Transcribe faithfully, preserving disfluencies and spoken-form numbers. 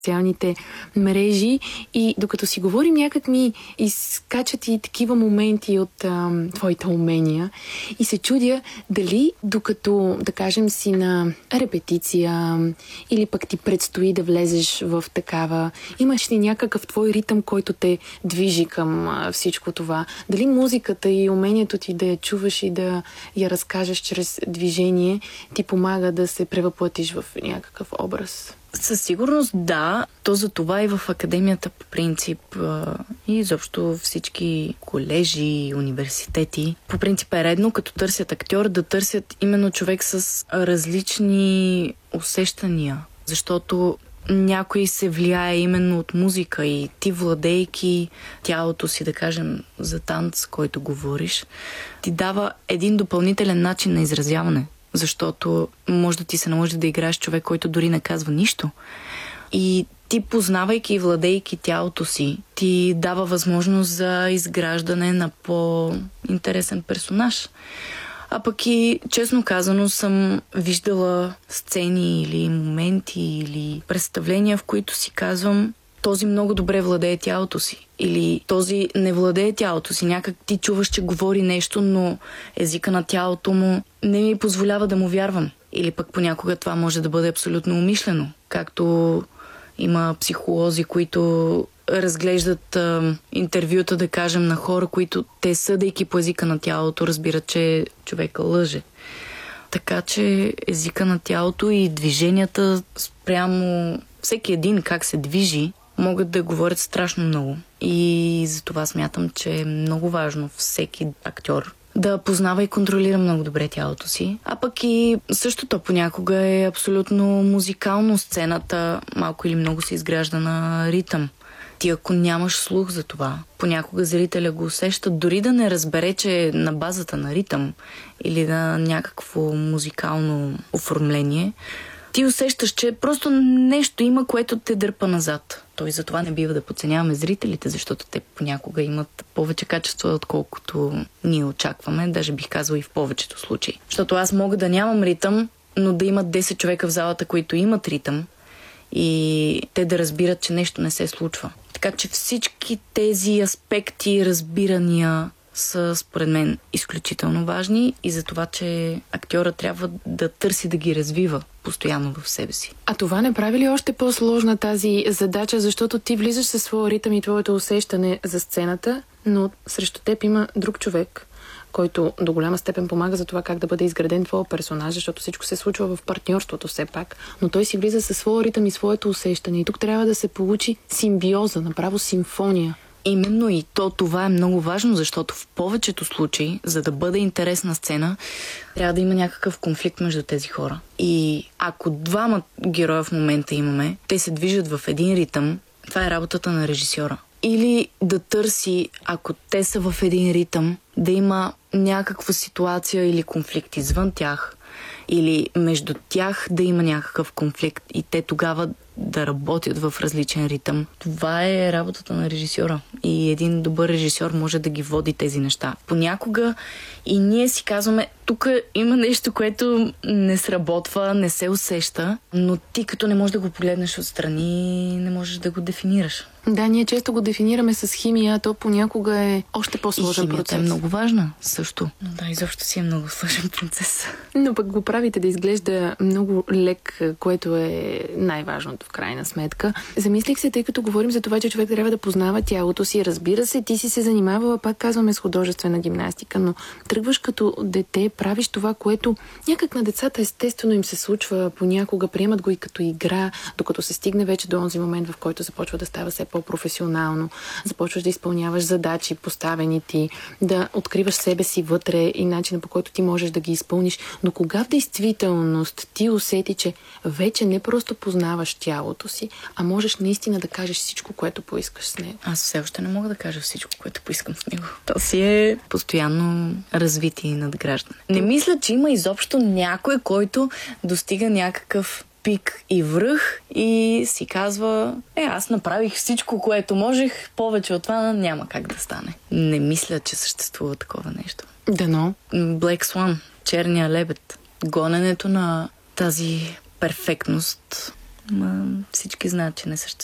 социалните мрежи и докато си говорим, някак ми изкачат и такива моменти от а, твоите умения и се чудя дали докато, да кажем, си на репетиция или пък ти предстои да влезеш в такава, имаш ли някакъв твой ритъм, който те движи към а, всичко това? Дали музиката и умението ти да я чуваш и да я разкажеш чрез движение ти помага да се превъплътиш в някакъв образ? Със сигурност да. То за това и в академията по принцип и изобщо всички колежи, университети. По принцип е редно, като търсят актьор, да търсят именно човек с различни усещания. Защото някой се влияе именно от музика и ти, владейки тялото си, да кажем, за танц, който говориш, ти дава един допълнителен начин на изразяване. Защото може да ти се наложи да играеш човек, който дори не казва нищо. И ти, познавайки и владейки тялото си, ти дава възможност за изграждане на по-интересен персонаж. А пък и, честно казано, съм виждала сцени или моменти или представления, в които си казвам: този много добре владее тялото си. Или този не владее тялото си. Някак ти чуваш, че говори нещо, но езика на тялото му не ми позволява да му вярвам. Или пък понякога това може да бъде абсолютно умишлено. Както има психолози, които разглеждат а, интервюта, да кажем, на хора, които те, съдейки по езика на тялото, разбират, че човека лъже. Така че езика на тялото и движенията спрямо всеки един как се движи, могат да говорят страшно много. И за това смятам, че е много важно всеки актьор да познава и контролира много добре тялото си. А пък и същото понякога е абсолютно музикално. Сцената малко или много се изгражда на ритъм. Ти ако нямаш слух за това, понякога зрителя го усеща, дори да не разбере, че е на базата на ритъм или на някакво музикално оформление, ти усещаш, че просто нещо има, което те дърпа назад. Той затова не бива да подценяваме зрителите, защото те понякога имат повече качества, отколкото ние очакваме. Даже бих казала и в повечето случаи. Защото аз мога да нямам ритъм, но да имат десет човека в залата, които имат ритъм и те да разбират, че нещо не се случва. Така че всички тези аспекти, разбирания са според мен изключително важни и за това, че актьора трябва да търси да ги развива постоянно в себе си. А това не прави ли още по-сложна тази задача, защото ти влизаш със своя ритъм и твоето усещане за сцената, но срещу теб има друг човек, който до голяма степен помага за това как да бъде изграден твоя персонаж, защото всичко се случва в партньорството все пак, но той си влиза със своя ритъм и своето усещане и тук трябва да се получи симбиоза, направо симфония. Именно и то това е много важно, защото в повечето случаи, за да бъде интересна сцена, трябва да има някакъв конфликт между тези хора. И ако двама героя в момента имаме, те се движат в един ритъм, това е работата на режисьора. Или да търси, ако те са в един ритъм, да има някаква ситуация или конфликт извън тях, или между тях да има някакъв конфликт и те тогава да работят в различен ритъм. Това е работата на режисьора. И един добър режисьор може да ги води тези неща. Понякога и ние си казваме, тук има нещо, което не сработва, не се усеща, но ти като не можеш да го погледнеш отстрани, не можеш да го дефинираш. Да, ние често го дефинираме с химия, то понякога е още по-сложен процес. И химията е много важна също. Но да, изобщо си е много сложен процес. Но пък го правите да изглежда много лек, което е най-важното в крайна сметка. Замислих се, тъй като говорим за това, че човек трябва да познава тялото си. Разбира се, ти си се занимавала, пак казваме, с художествена гимнастика, но тръгваш като дете, правиш това, което някак на децата естествено им се случва понякога, приемат го и като игра, докато се стигне вече до онзи момент, в който започва да става все по-професионално, започваш да изпълняваш задачи, поставени ти, да откриваш себе си вътре и начина, по който ти можеш да ги изпълниш. Но кога в действителност ти усети, че вече не просто познаваш тялото си, а можеш наистина да кажеш всичко, което поискаш с него? Аз все още не мога да кажа всичко, което поискам с него. То си е постоянно развитие и надграждане. Не мисля, че има изобщо някой, който достига някакъв пик и връх и си казва, е, аз направих всичко, което можех, повече от това няма как да стане. Не мисля, че съществува такова нещо. Дано. Black Swan, черния лебед. Гоненето на тази перфектност Ма всички знаят, че не съществува.